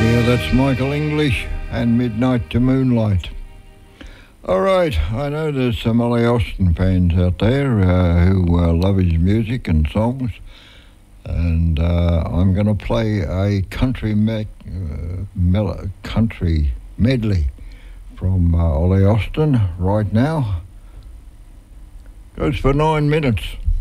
Yeah, that's Michael English and Midnight to Moonlight. All right, I know there's some Ollie Austin fans out there who love his music and songs, and I'm going to play a country country medley from Ollie Austin right now. Goes for 9 minutes.